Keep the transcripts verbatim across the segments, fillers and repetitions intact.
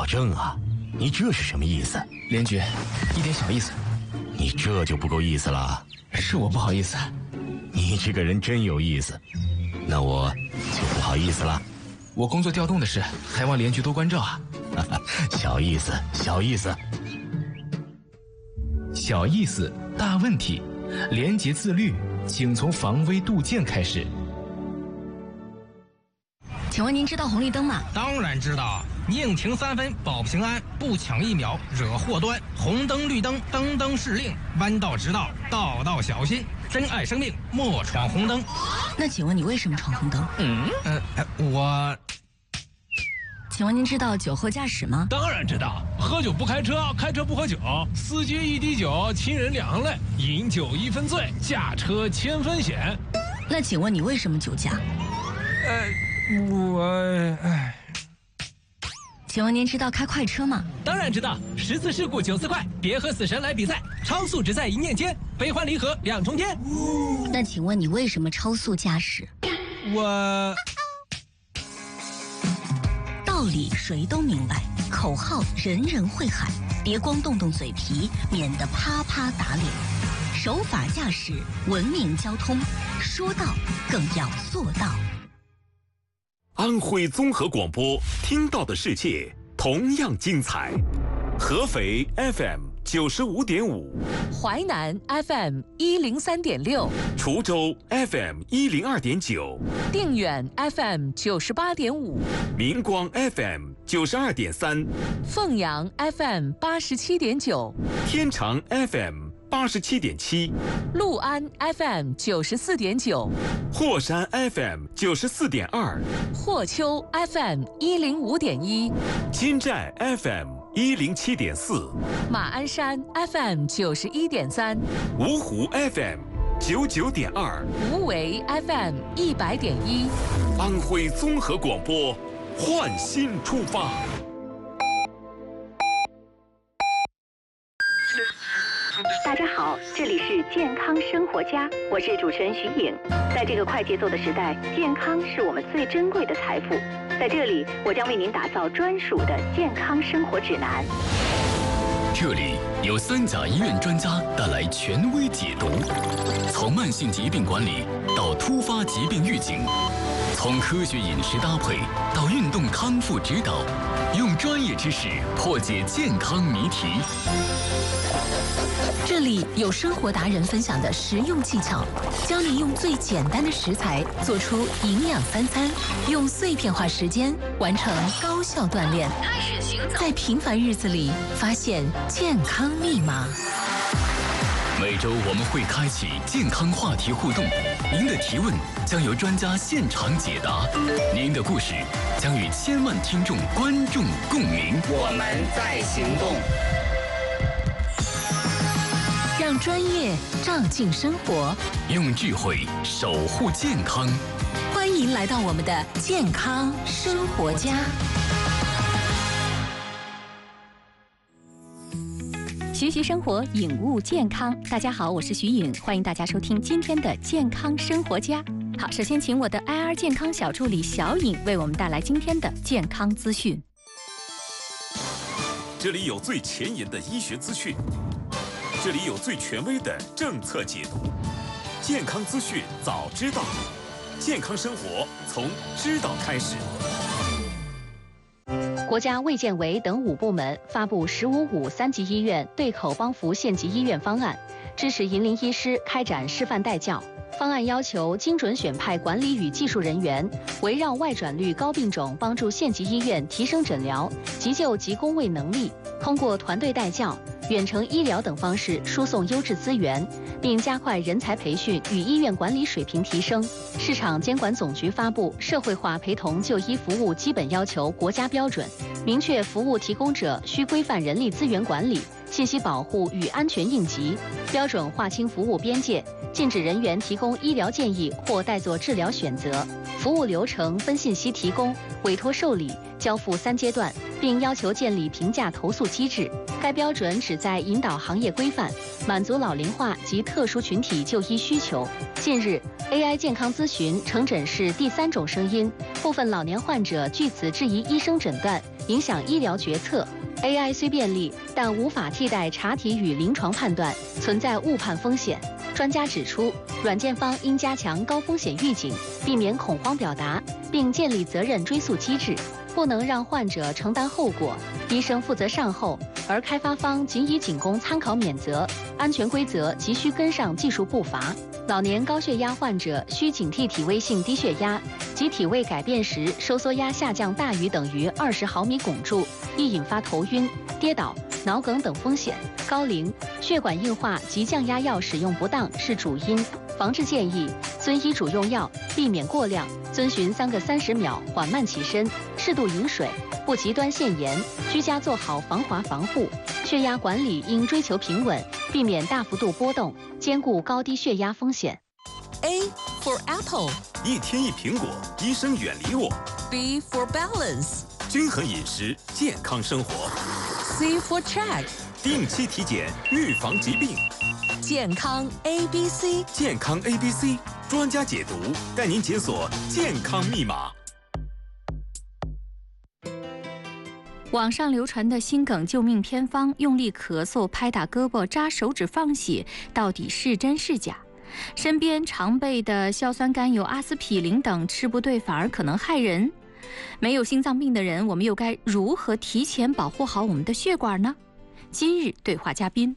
小郑啊，你这是什么意思？ 连局，一点小意思。 你这就不够意思了。 是我不好意思。 你这个人真有意思，那我就不好意思了。 我工作调动的事，还望连局多关照啊。 小意思，小意思。 小意思，大问题。廉洁自律，请从防微杜渐开始。 请问您知道红绿灯吗？ 当然知道，宁停三分保平安，不抢一秒惹祸端。红灯绿灯，灯灯是令，弯道直道，道道小心。珍爱生命，莫闯红灯。 那请问你为什么闯红灯？ 嗯，呃，我。 请问您知道酒后驾驶吗？ 当然知道，喝酒不开车，开车不喝酒，司机一滴酒，亲人两行泪，饮酒一分醉，驾车千分险。 那请问你为什么酒驾？ 呃，我唉。 请问您知道开快车吗？ 当然知道，十次事故九次快，别和死神来比赛，超速只在一念间，悲欢离合两重天。 那请问你为什么超速驾驶？ 我。 道理谁都明白，口号人人会喊，别光动动嘴皮，免得啪啪打脸。守法驾驶，文明交通，说到更要做到。 安徽综合广播，听到的世界同样精彩。合肥 F M 九十五点五， 淮南 F M 一零三点六， 滁州 F M 一零二点九， 定远 F M 九十八点五， 明光 F M 九十二点三， 凤阳 F M 八十七点九， 天长 F M 八十七点七， 六安 F M 九十四点九， 霍山 F M 九十四点二， 霍丘 F M 一零五点一， 金寨 F M 一零七点四， 马鞍山 F M 九十一点三， 芜湖 F M 九九点二， 无为 F M 一百点一， 安徽综合广播，焕新出发。 大家好，这里是健康生活家，我是主持人徐颖。在这个快节奏的时代，健康是我们最珍贵的财富。在这里，我将为您打造专属的健康生活指南。 这里有三甲医院专家带来权威解读，从慢性疾病管理到突发疾病预警，从科学饮食搭配到运动康复指导，用专业知识破解健康谜题。 这里有生活达人分享的实用技巧，教你用最简单的食材做出营养三餐，用碎片化时间完成高效锻炼， 开始行走， 在平凡日子里发现健康密码。 每周我们会开启健康话题互动，您的提问将由专家现场解答，您的故事将与千万听众观众共鸣。 我们在行动。 让专业照进生活， 用智慧守护健康。 欢迎来到我们的健康生活家。 学习生活，领悟健康。大家好，我是徐颖，欢迎大家收听今天的健康生活家。好，首先请我的 I R 健康小助理小颖为我们带来今天的健康资讯。 这里有最前沿的医学资讯，这里有最权威的政策解读，健康资讯早知道，健康生活从知道开始。 国家卫健委等五部门发布“十五五”三级医院对口帮扶县级医院方案，支持银陵医师开展示范带教。方案要求精准选派管理与技术人员，围绕外转率高病种，帮助县级医院提升诊疗、急救及工位能力，通过团队带教、远程医疗等方式输送优质资源，并加快人才培训与医院管理水平提升。市场监管总局发布《社会化陪同就医服务基本要求国家标准》，明确服务提供者需规范人力资源管理、信息保护与安全应急，标准划清服务边界，禁止人员提供医疗建议或代做治疗选择，服务流程分信息提供、委托受理、交付三阶段，并要求建立评价投诉机制。该标准旨在引导行业规范，满足老龄化及特殊群体就医需求。近日， A I 健康咨询成诊是第三种声音，部分老年患者据此质疑医生诊断，影响医疗决策。A I 虽便利，但无法替代查体与临床判断，存在误判风险。专家指出，软件方应加强高风险预警，避免恐慌表达，并建立责任追溯机制，不能让患者承担后果，医生负责善后，而开发方仅以仅供参考免责，安全规则急需跟上技术步伐。老年高血压患者需警惕体位性低血压，即体位改变时收缩压下降大于等于二十毫米汞柱，易引发头晕、跌倒、脑梗等风险。高龄、血管硬化及降压药使用不当是主因。防治建议：遵医嘱用药，避免过量，遵循三个三十秒缓慢起身，适度饮水，不极端限盐，居家做好防滑防护。血压管理应追求平稳，避免大幅度波动，兼顾高低血压风险。 A for apple， 一天一苹果，医生远离我。 B for balance， 均衡饮食，健康生活。 C for check， 定期体检，预防疾病。 健康 A B C， 健康 A B C 专家解读，带您解锁健康密码。 网上流传的心梗救命偏方，用力咳嗽、拍打胳膊、扎手指放血，到底是真是假？身边常备的硝酸甘油、阿司匹林等吃不对反而可能害人。没有心脏病的人，我们又该如何提前保护好我们的血管呢？今日对话嘉宾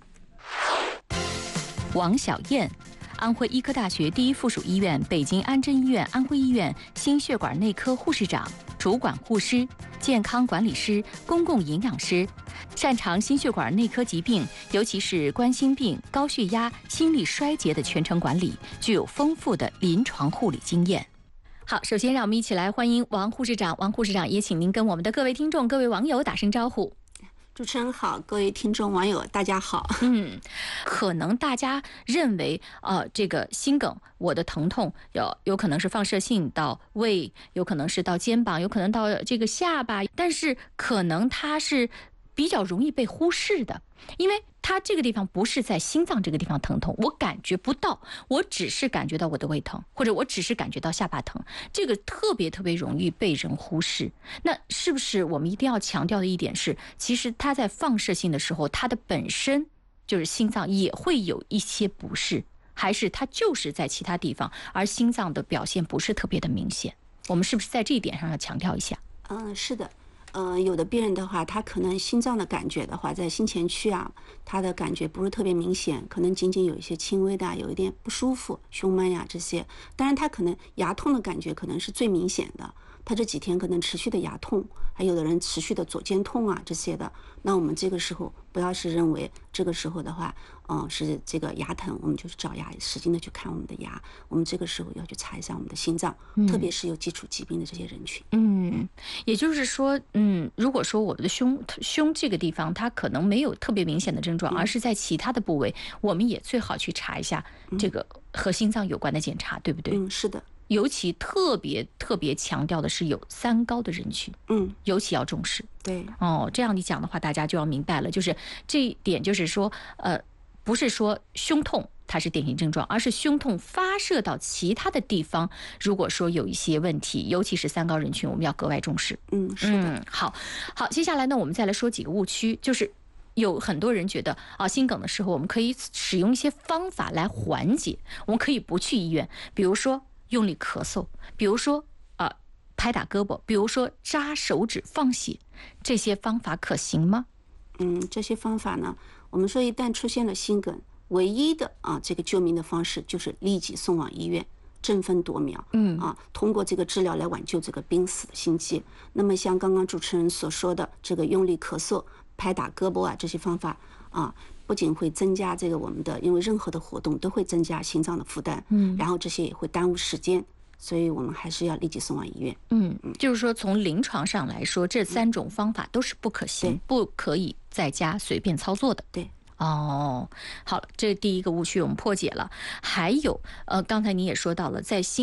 王小燕，安徽医科大学第一附属医院、北京安贞医院、安徽医院心血管内科护士长、主管护师、健康管理师、公共营养师，擅长心血管内科疾病，尤其是冠心病、高血压、心力衰竭的全程管理，具有丰富的临床护理经验。好，首先让我们一起来欢迎王护士长。王护士长，也请您跟我们的各位听众、各位网友打声招呼。 主持人好，各位听众网友大家好。 嗯，可能大家认为呃这个心梗，我的疼痛有有可能是放射性到胃，有可能是到肩膀，有可能到这个下巴，但是可能它是比较容易被忽视的，因为它这个地方不是在心脏这个地方疼痛，我感觉不到，我只是感觉到我的胃疼，或者我只是感觉到下巴疼，这个特别特别容易被人忽视。那是不是我们一定要强调的一点是，其实它在放射性的时候，它的本身就是心脏也会有一些不适，还是它就是在其他地方，而心脏的表现不是特别的明显？我们是不是在这一点上要强调一下？ 嗯，是的。呃，有的病人的话，他可能心脏的感觉的话，在心前区啊，他的感觉不是特别明显，可能仅仅有一些轻微的，有一点不舒服、胸闷呀这些。当然，他可能牙痛的感觉可能是最明显的，他这几天可能持续的牙痛，还有的人持续的左肩痛啊这些的。那我们这个时候不要是认为这个时候的话，嗯，是这个牙疼，我们就去找牙，使劲的去看我们的牙。我们这个时候要去查一下我们的心脏，嗯、特别是有基础疾病的这些人群。 嗯，也就是说，嗯，如果说我们的胸胸这个地方它可能没有特别明显的症状，嗯、而是在其他的部位，我们也最好去查一下这个和心脏有关的检查，对不对？ 嗯，是的。 尤其特别特别强调的是有三高的人群， 嗯， 尤其要重视。 对， 哦，这样你讲的话，大家就要明白了，就是这一点，就是说，呃，不是说胸痛它是典型症状，而是胸痛发射到其他的地方，如果说有一些问题，尤其是三高人群，我们要格外重视。 嗯，是的。 嗯，好，好，接下来呢，我们再来说几个误区，就是有很多人觉得啊，心梗的时候，我们可以使用一些方法来缓解，我们可以不去医院，比如说用力咳嗽，比如说啊、呃、拍打胳膊，比如说扎手指放血，这些方法可行吗？ 嗯，这些方法呢，我们说一旦出现了心梗，唯一的啊这个救命的方式就是立即送往医院，争分夺秒， 嗯啊，通过这个治疗来挽救这个濒死的心肌。那么像刚刚主持人所说的这个用力咳嗽、拍打胳膊啊这些方法啊，不仅会增加这个我们的，因为任何的活动都会增加心脏的负担， 嗯， 然后这些也会耽误时间，所以我们还是要立即送往医院。 嗯，就是说从临床上来说，这三种方法都是不可行，不可以在家随便操作的。 对。 哦，好了，这第一个误区我们破解了。还有，呃，刚才你也说到了，在心